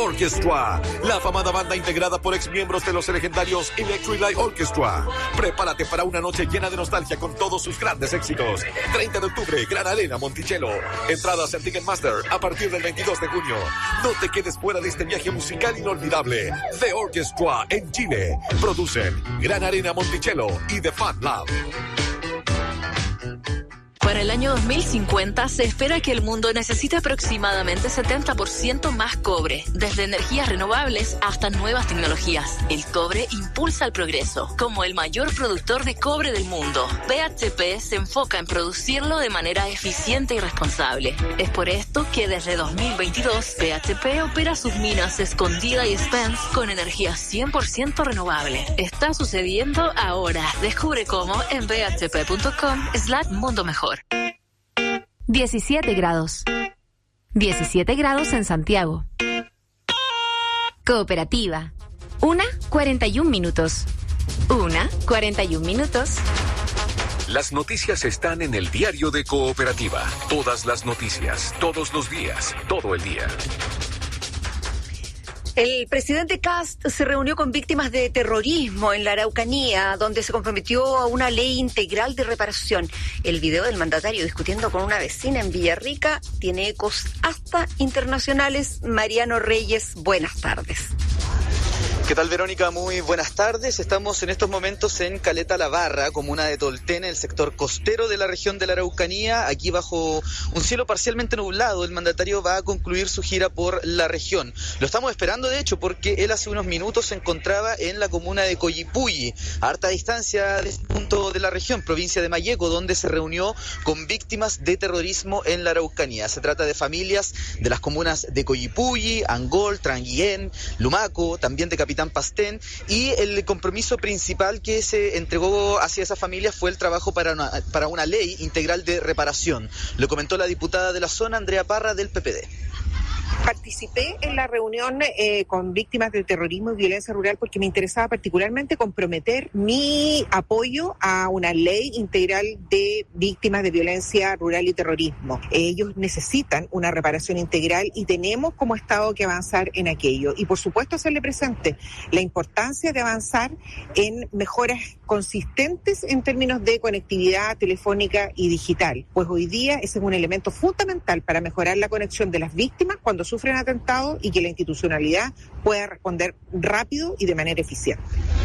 Orchestra, la afamada banda integrada por exmiembros de los legendarios Electric Light Orchestra. Prepárate para una noche llena de nostalgia con todos sus grandes éxitos. 30 de octubre, Gran Arena Monticello. Entradas en Ticketmaster a partir del 22 de junio. No te quedes fuera de este viaje musical inolvidable. The Orchestra en Chile. Producen Gran Arena Monticello y The Fan Lab. Para el año 2050 se espera que el mundo necesite aproximadamente 70% más cobre, desde energías renovables hasta nuevas tecnologías. El cobre impulsa el progreso. Como el mayor productor de cobre del mundo, BHP se enfoca en producirlo de manera eficiente y responsable. Es por esto que desde 2022 BHP opera sus minas Escondida y Spence con energía 100% renovable. Está sucediendo ahora. Descubre cómo en bhp.com/mundo mejor. 17 grados. 17 grados en Santiago. Cooperativa. 1:41 minutos. 1:41 minutos. Las noticias están en el diario de Cooperativa. Todas las noticias, todos los días, todo el día. El presidente Kast se reunió con víctimas de terrorismo en la Araucanía, donde se comprometió a una ley integral de reparación. El video del mandatario discutiendo con una vecina en Villarrica tiene ecos hasta internacionales. Mariano Reyes, buenas tardes. ¿Qué tal, Verónica? Muy buenas tardes. Estamos en estos momentos en Caleta La Barra, comuna de Toltene, el sector costero de la región de la Araucanía. Aquí bajo un cielo parcialmente nublado, el mandatario va a concluir su gira por la región. Lo estamos esperando, de hecho, porque él hace unos minutos se encontraba en la comuna de Coyipulli, a harta distancia de este punto de la región, provincia de Malleco, donde se reunió con víctimas de terrorismo en la Araucanía. Se trata de familias de las comunas de Coyipulli, Angol, Tranguien, Lumaco, también de Capitán Pastén, y el compromiso principal que se entregó hacia esas familias fue el trabajo para una ley integral de reparación. Lo comentó la diputada de la zona, Andrea Parra, del PPD. Participé en la reunión con víctimas del terrorismo y violencia rural porque me interesaba particularmente comprometer mi apoyo a una ley integral de víctimas de violencia rural y terrorismo. Ellos necesitan una reparación integral y tenemos como Estado que avanzar en aquello. Y por supuesto hacerle presente la importancia de avanzar en mejoras consistentes en términos de conectividad telefónica y digital. Pues hoy día ese es un elemento fundamental para mejorar la conexión de las víctimas cuando sufren atentados y que la institucionalidad pueda responder rápido y de manera eficiente.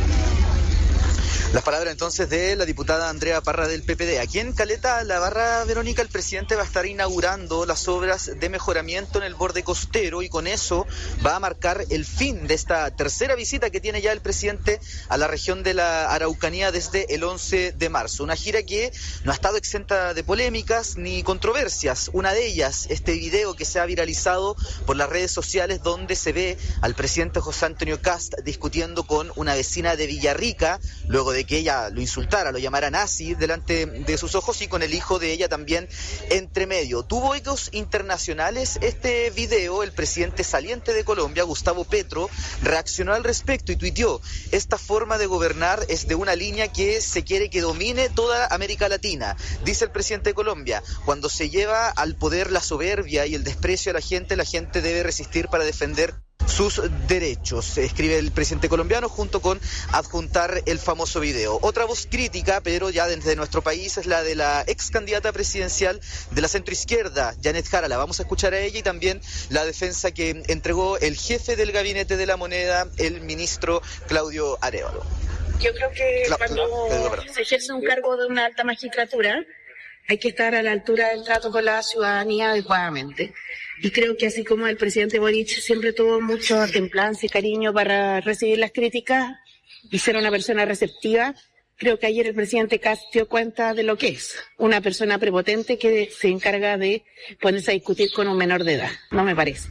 Las palabras entonces de la diputada Andrea Parra del PPD. Aquí en Caleta La Barra, Verónica, el presidente va a estar inaugurando las obras de mejoramiento en el borde costero y con eso va a marcar el fin de esta tercera visita que tiene ya el presidente a la región de la Araucanía desde el 11 de marzo. Una gira que no ha estado exenta de polémicas ni controversias. Una de ellas, este video que se ha viralizado por las redes sociales donde se ve al presidente José Antonio Kast discutiendo con una vecina de Villarrica, luego de que ella lo insultara, lo llamara nazi delante de sus ojos, y con el hijo de ella también entre medio. Tuvo ecos internacionales este video. El presidente saliente de Colombia, Gustavo Petro, reaccionó al respecto y tuiteó: esta forma de gobernar es de una línea que se quiere que domine toda América Latina. Dice el presidente de Colombia: cuando se lleva al poder la soberbia y el desprecio a la gente debe resistir para defender sus derechos, escribe el presidente colombiano, junto con adjuntar el famoso video. Otra voz crítica, pero ya desde nuestro país, es la de la ex candidata presidencial de la centroizquierda, Janet Jara. La vamos a escuchar a ella y también la defensa que entregó el jefe del gabinete de la moneda, el ministro Claudio Arévalo. Yo creo que cuando se ejerce un cargo de una alta magistratura hay que estar a la altura del trato con la ciudadanía adecuadamente. Y creo que así como el presidente Boric siempre tuvo mucha templanza y cariño para recibir las críticas y ser una persona receptiva, creo que ayer el presidente Kast dio cuenta de lo que es una persona prepotente que se encarga de ponerse a discutir con un menor de edad. No me parece.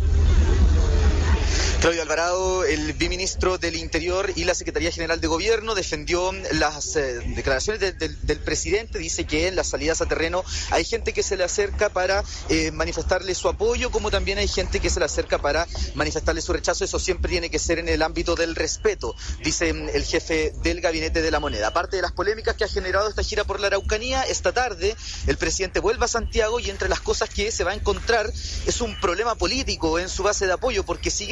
Claudio Alvarado, el viceministro del Interior y la Secretaría General de Gobierno, defendió las declaraciones del presidente. Dice que en las salidas a terreno hay gente que se le acerca para manifestarle su apoyo, como también hay gente que se le acerca para manifestarle su rechazo. Eso siempre tiene que ser en el ámbito del respeto, dice el jefe del Gabinete de la Moneda. Aparte de las polémicas que ha generado esta gira por la Araucanía, esta tarde el presidente vuelve a Santiago y entre las cosas que se va a encontrar es un problema político en su base de apoyo, porque sigue